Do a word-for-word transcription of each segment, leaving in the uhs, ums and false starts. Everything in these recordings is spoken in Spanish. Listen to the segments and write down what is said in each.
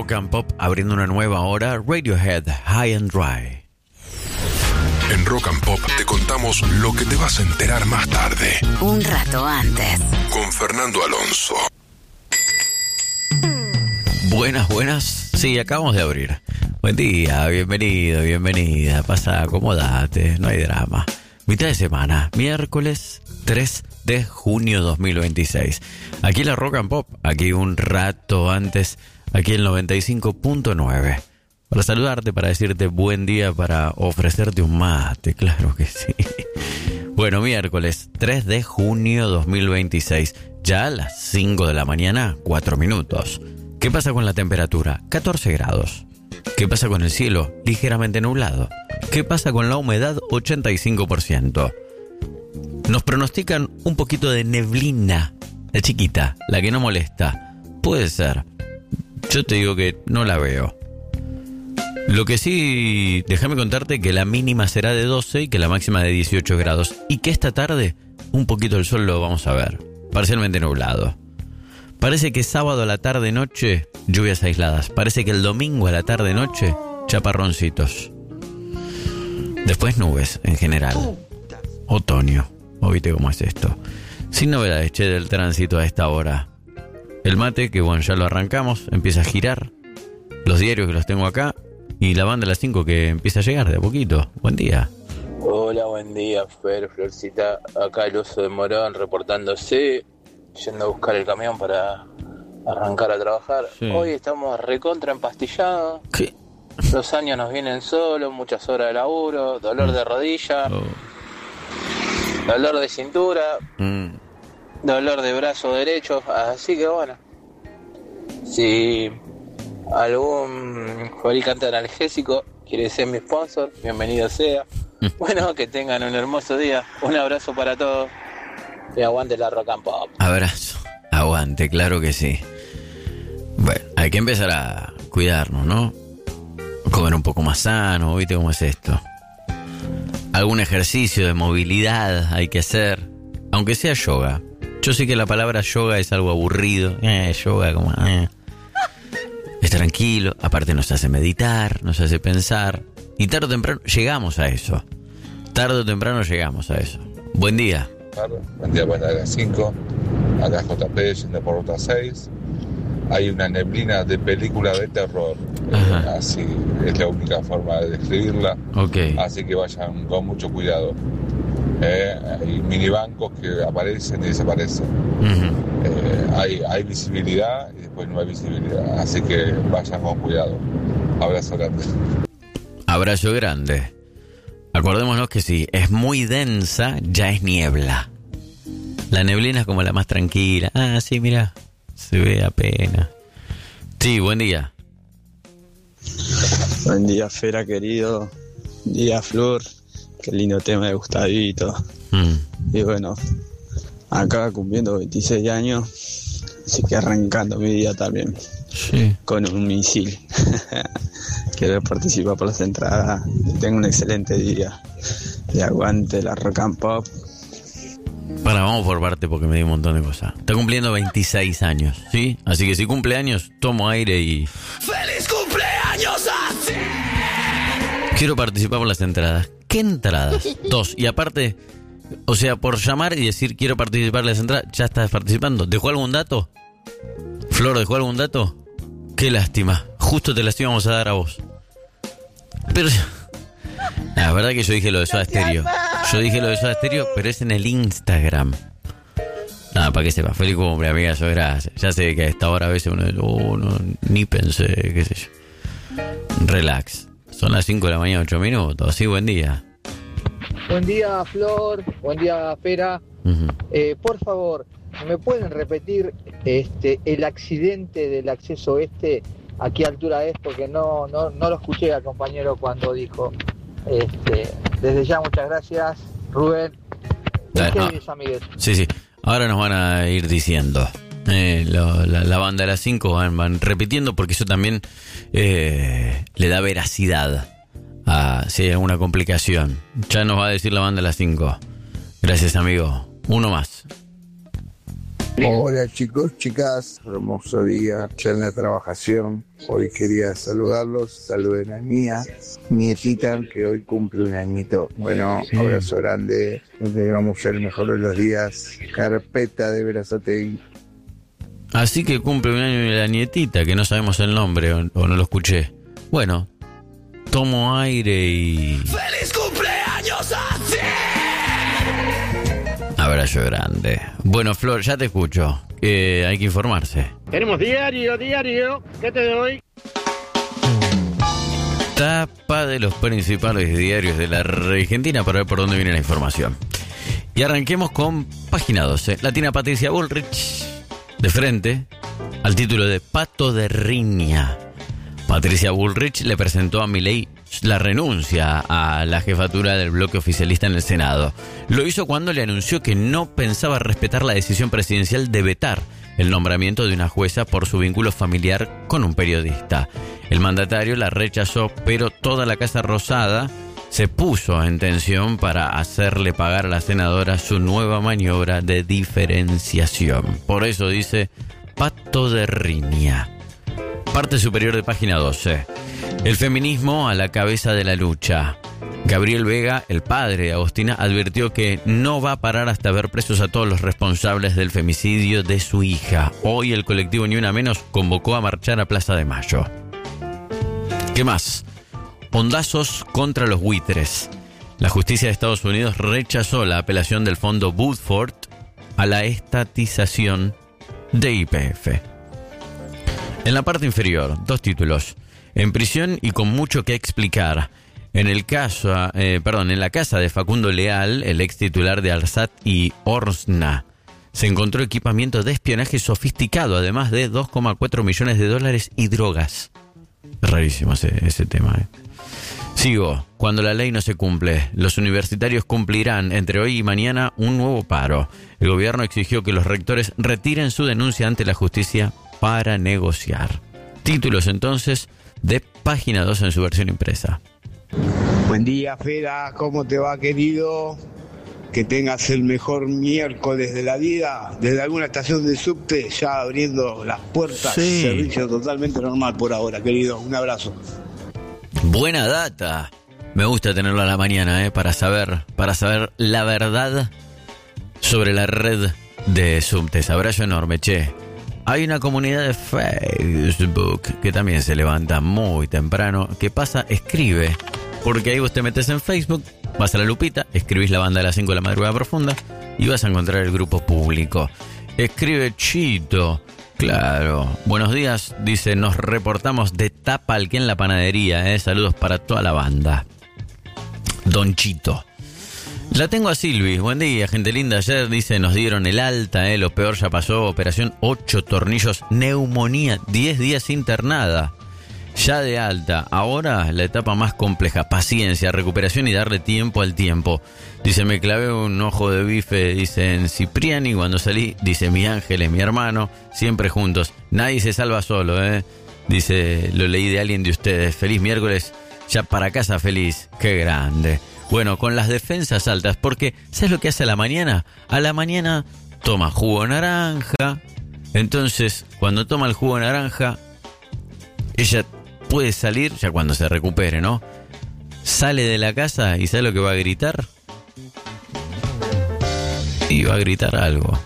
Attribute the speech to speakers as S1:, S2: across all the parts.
S1: Rock and Pop abriendo una nueva hora, Radiohead, High and Dry.
S2: En Rock and Pop te contamos lo que te vas a enterar más tarde.
S3: Un rato antes.
S2: Con Fernando Alonso.
S1: Buenas, buenas. Sí, acabamos de abrir. Buen día, bienvenido, bienvenida. Pasa, acomodate, no hay drama. Mitad de semana, miércoles tres de junio dos mil veintiséis. Aquí la Rock and Pop, aquí un rato antes, aquí el noventa y cinco punto nueve. Para saludarte, para decirte buen día, para ofrecerte un mate, claro que sí. Bueno, miércoles tres de junio dos mil veintiséis, ya a las cinco de la mañana, cuatro minutos. ¿Qué pasa con la temperatura? catorce grados. ¿Qué pasa con el cielo? Ligeramente nublado. ¿Qué pasa con la humedad? ochenta y cinco por ciento. Nos pronostican un poquito de neblina, la chiquita, la que no molesta. Puede ser. Yo te digo que no la veo. Lo que sí, déjame contarte que la mínima será de doce y que la máxima de dieciocho grados. Y que esta tarde un poquito el sol lo vamos a ver. Parcialmente nublado. Parece que sábado a la tarde-noche, lluvias aisladas. Parece que el domingo a la tarde-noche, chaparroncitos. Después nubes, en general. Otoño. ¿O viste cómo es esto? Sin novedades, che, del tránsito a esta hora. El mate, que bueno, ya lo arrancamos, empieza a girar. Los diarios que los tengo acá. Y la banda a las cinco que empieza a llegar de a poquito. Buen día.
S4: Hola, buen día, Fer, Florcita. Acá el oso de Morón reportándose. Yendo a buscar el camión para arrancar a trabajar. Sí. Hoy estamos recontra empastillados.
S1: ¿Qué?
S4: Los años nos vienen solos, muchas horas de laburo, dolor de rodilla, oh. dolor de cintura, mm. dolor de brazo derecho. Así que bueno, si algún fabricante analgésico quiere ser mi sponsor, bienvenido sea. Bueno, que tengan un hermoso día. Un abrazo para todos. Y aguante la Rock and Pop.
S1: Abrazo, aguante, claro que sí. Bueno, hay que empezar a cuidarnos, ¿no? Comer un poco más sano, ¿viste cómo es esto? Algún ejercicio de movilidad hay que hacer, aunque sea yoga. Yo sé que la palabra yoga es algo aburrido. Eh, yoga como... Eh. Es tranquilo, aparte nos hace meditar, nos hace pensar. Y tarde o temprano llegamos a eso. Tarde o temprano llegamos a eso. Buen día.
S5: Buen día, buenas a las cinco. Acá J P yendo por ruta seis. Hay una neblina de película de terror. Eh, así es la única forma de describirla.
S1: Okay.
S5: Así que vayan con mucho cuidado. Eh, hay minibancos que aparecen y desaparecen. Uh-huh. Eh, hay, hay visibilidad y después no hay visibilidad. Así que vayan con cuidado. Abrazo grande.
S1: Abrazo grande. Acordémonos que si es muy densa, ya es niebla. La neblina es como la más tranquila. Ah, sí, mira, se ve apenas. Sí, buen día.
S6: Buen día, Fera, querido. Buen día, Flor. Qué lindo tema de Gustavito. Mm. Y bueno, acá cumpliendo veintiséis años, así que arrancando mi día también.
S1: Sí.
S6: Con un misil. Quiero participar por las entradas. Tengo un excelente día. Y aguante la Rock and Pop.
S1: Para, vamos por parte porque me di un montón de cosas. Está cumpliendo veintiséis años, ¿sí? Así que si cumple años, tomo aire y... ¡Feliz cumpleaños a ti! Quiero participar por las entradas. ¿Qué entradas? Dos. Y aparte, o sea, por llamar y decir quiero participar en las entradas, ya estás participando. ¿Dejó algún dato? Flor, ¿dejó algún dato? Qué lástima. Justo te las íbamos a dar a vos. Pero... La verdad que yo dije lo de Soda Stereo. Yo dije lo de Soda Stereo, pero es en el Instagram. Nada, para que sepa. Feliz cumple, amiga, yo gracias. Ya sé que a esta hora a veces uno dice, oh, no, ni pensé, qué sé yo. Relax. Son las cinco de la mañana, ocho minutos. Sí, buen día.
S7: Buen día, Flor. Buen día, Pera. Uh-huh. Eh, por favor, ¿me pueden repetir este el accidente del acceso este? ¿A qué altura es? Porque no, no, no lo escuché al compañero cuando dijo. Este, desde ya, muchas gracias, Rubén.
S1: ¿Qué no. dices, amigues? Sí, sí. Ahora nos van a ir diciendo. Eh, lo, la, la banda de las cinco van, van repitiendo porque eso también eh, le da veracidad a si hay alguna complicación. Ya nos va a decir la banda de las cinco. Gracias, amigo. Uno más.
S3: Hola chicos, chicas, hermoso día, ya en la trabajación. Hoy quería saludarlos, saluden a Mía, nietita, que hoy cumple un añito. Bueno, sí. Abrazo grande, que tengamos el mejor de los días. Carpeta de Berazategui.
S1: Así que cumple un año la nietita, que no sabemos el nombre o, o no lo escuché. Bueno, tomo aire y... ¡Feliz cumpleaños a ti! Abrazo grande. Bueno, Flor, ya te escucho. Eh, hay que informarse.
S8: Tenemos diario, diario. ¿Qué te doy?
S1: Tapa de los principales diarios de la Argentina para ver por dónde viene la información. Y arranquemos con página doce. La tiene Patricia Bullrich de frente al título de Pato de Riña. Patricia Bullrich le presentó a Milei la renuncia a la jefatura del bloque oficialista en el Senado. Lo hizo cuando le anunció que no pensaba respetar la decisión presidencial de vetar el nombramiento de una jueza por su vínculo familiar con un periodista. El mandatario la rechazó, pero toda la Casa Rosada se puso en tensión para hacerle pagar a la senadora su nueva maniobra de diferenciación. Por eso dice Pato de Riña. Parte superior de página doce. El feminismo a la cabeza de la lucha. Gabriel Vega, el padre de Agostina, advirtió que no va a parar hasta ver presos a todos los responsables del femicidio de su hija. Hoy el colectivo Ni Una Menos convocó a marchar a Plaza de Mayo. ¿Qué más? Hondazos contra los buitres. La justicia de Estados Unidos rechazó la apelación del fondo Woodford a la estatización de Y P F. En la parte inferior, dos títulos. En prisión y con mucho que explicar. En el caso, eh, perdón, en la casa de Facundo Leal, el ex titular de Arsat y Orsna, se encontró equipamiento de espionaje sofisticado, además de dos coma cuatro millones de dólares y drogas. Rarísimo ese, ese tema, ¿eh? Sigo. Cuando la ley no se cumple, los universitarios cumplirán entre hoy y mañana un nuevo paro. El gobierno exigió que los rectores retiren su denuncia ante la justicia para negociar. Títulos entonces de página dos en su versión impresa.
S3: Buen día, Fera, ¿cómo te va, querido? Que tengas el mejor miércoles de la vida. Desde alguna estación de subte ya abriendo las puertas. Sí. Servicio totalmente normal por ahora, querido. Un abrazo.
S1: Buena data. Me gusta tenerlo a la mañana, ¿eh? Para saber, para saber la verdad sobre la red de subtes. Abrazo enorme, che. Hay una comunidad de Facebook que también se levanta muy temprano. ¿Qué pasa? Escribe. Porque ahí vos te metes en Facebook, vas a la lupita, escribís la banda de las cinco de la madrugada profunda y vas a encontrar el grupo público. Escribe Chito. Claro. Buenos días, dice, nos reportamos de Tapalqué en la panadería. ¿eh? Saludos para toda la banda. Don Chito. La tengo a Silvi. Buen día, gente linda. Ayer, dice, nos dieron el alta, ¿eh? Lo peor ya pasó. Operación ocho tornillos, neumonía, diez días internada. Ya de alta. Ahora la etapa más compleja. Paciencia, recuperación y darle tiempo al tiempo. Dice, me clavé un ojo de bife, dice, en Cipriani. Cuando salí, dice, mi ángel es mi hermano. Siempre juntos. Nadie se salva solo, ¿eh? Dice, lo leí de alguien de ustedes. Feliz miércoles. Ya para casa feliz. Qué grande. Bueno, con las defensas altas, porque ¿sabes lo que hace a la mañana? A la mañana toma jugo naranja. Entonces, cuando toma el jugo naranja, ella puede salir, ya cuando se recupere, ¿no? Sale de la casa y ¿sabe lo que va a gritar? Y va a gritar algo.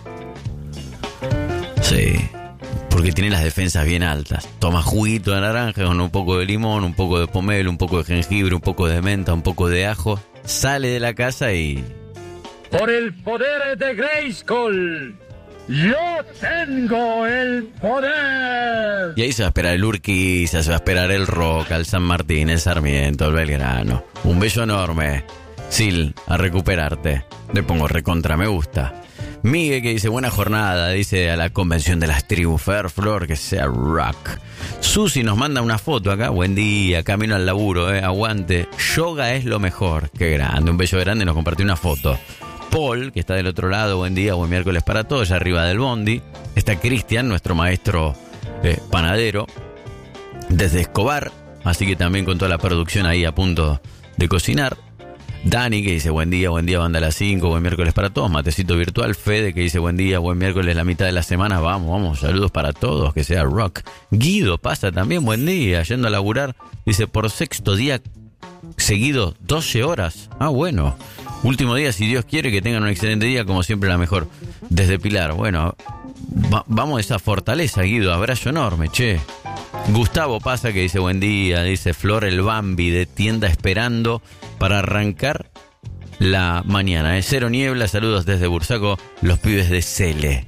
S1: Sí, porque tiene las defensas bien altas. Toma juguito de naranja con un poco de limón, un poco de pomelo, un poco de jengibre, un poco de menta, un poco de ajo. Sale de la casa y...
S8: Por el poder de Grayskull, yo tengo el poder.
S1: Y ahí se va a esperar el Urquiza, se va a esperar el Roca, el San Martín, el Sarmiento, el Belgrano. Un beso enorme. Sil, a recuperarte. Le pongo recontra me gusta. Miguel, que dice, buena jornada, dice, a la convención de las tribus, Fer, Flor, que sea rock. Susi nos manda una foto acá, buen día, camino al laburo, eh, aguante. Yoga es lo mejor, qué grande, un beso grande, nos compartió una foto. Paul, que está del otro lado, buen día, buen miércoles para todos, allá arriba del bondi. Está Cristian, nuestro maestro eh, panadero, desde Escobar, así que también con toda la producción ahí a punto de cocinar. Dani, que dice buen día, buen día, banda a las cinco, buen miércoles para todos. Matecito virtual. Fede, que dice buen día, buen miércoles, la mitad de la semana. Vamos, vamos, saludos para todos, que sea rock. Guido pasa también, buen día, yendo a laburar. Dice, por sexto día seguido, doce horas. Ah, bueno. Último día, si Dios quiere, que tengan un excelente día, como siempre la mejor. Desde Pilar, bueno, va, vamos a esa fortaleza, Guido, abrazo enorme, che. Gustavo pasa, que dice buen día, dice Flor el Bambi de tienda esperando para arrancar la mañana. Es cero niebla, saludos desde Bursaco, los pibes de Cele.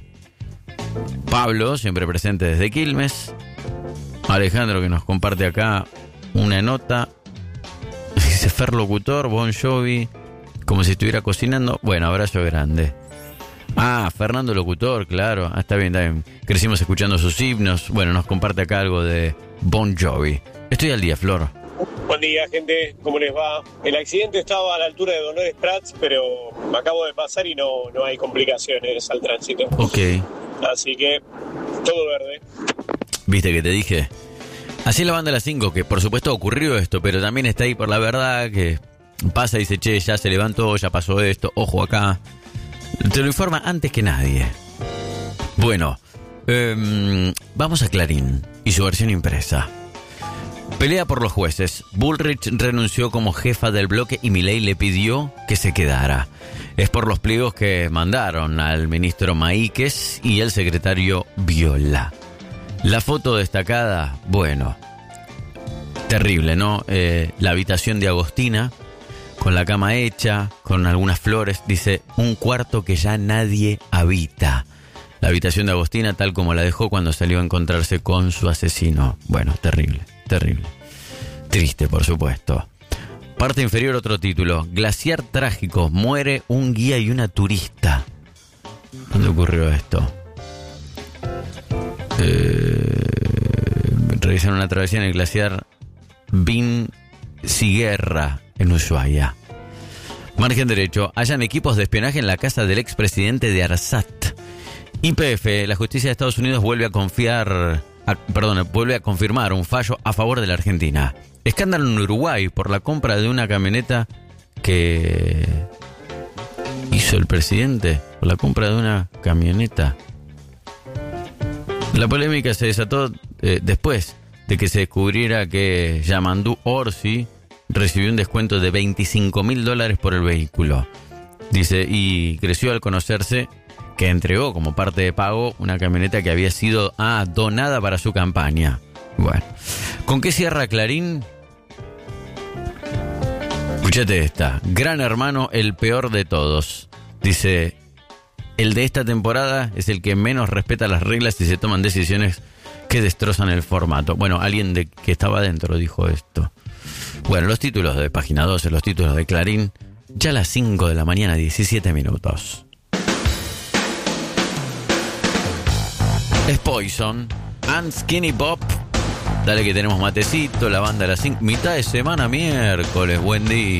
S1: Pablo, siempre presente desde Quilmes. Alejandro, que nos comparte acá una nota. Dice Fer Locutor, Bon Jovi, como si estuviera cocinando. Bueno, abrazo grande. Ah, Fernando Locutor, claro. Ah, está bien, está bien. Crecimos escuchando sus himnos. Bueno, nos comparte acá algo de Bon Jovi. Estoy al día, Flor.
S9: Buen día, gente. ¿Cómo les va? El accidente estaba a la altura de Dolores Prats, pero me acabo de pasar y no, no hay complicaciones al tránsito.
S1: Ok.
S9: Así que, todo verde.
S1: ¿Viste que te dije? Así es la banda a las cinco, que por supuesto ocurrió esto, pero también está ahí por la verdad, que pasa y dice, che, ya se levantó, ya pasó esto, ojo acá. Te lo informa antes que nadie. Bueno, eh, vamos a Clarín y su versión impresa. Pelea por los jueces. Bullrich renunció como jefa del bloque y Milei le pidió que se quedara. Es por los pliegos que mandaron al ministro Maíquez y el secretario Viola. La foto destacada, bueno, terrible, ¿no? Eh, la habitación de Agostina, con la cama hecha, con algunas flores, dice, un cuarto que ya nadie habita. La habitación de Agostina tal como la dejó cuando salió a encontrarse con su asesino. Bueno, terrible, terrible. Triste, por supuesto. Parte inferior, otro título. Glaciar trágico, muere un guía y una turista. ¿Dónde ocurrió esto? Eh, realizaron una travesía en el glaciar Bin Siguerra, en Ushuaia. Margen derecho. Hallan equipos de espionaje en la casa del expresidente de Arsat. Y P F, la justicia de Estados Unidos vuelve a confiar, a, perdón, vuelve a confirmar un fallo a favor de la Argentina. Escándalo en Uruguay por la compra de una camioneta que hizo el presidente, por la compra de una camioneta. La polémica se desató eh, después de que se descubriera que Yamandu Orsi recibió un descuento de veinticinco mil dólares por el vehículo. Dice, y creció al conocerse que entregó como parte de pago una camioneta que había sido ah, donada para su campaña. Bueno, ¿con qué cierra Clarín? Escuchate esta. Gran Hermano, el peor de todos. Dice, el de esta temporada es el que menos respeta las reglas y se toman decisiones que destrozan el formato. Bueno, alguien de que estaba adentro dijo esto. Bueno, los títulos de Página doce, los títulos de Clarín, ya a las cinco de la mañana, diecisiete minutos. Es Poison, and Skinny Pop. Dale que tenemos matecito, la banda a las cinco, mitad de semana, miércoles, buen día.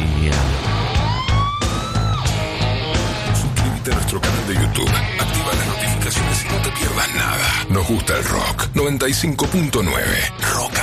S2: Suscríbete a nuestro canal de YouTube, activa las notificaciones y no te pierdas nada. Nos gusta el rock, noventa y cinco punto nueve, Rock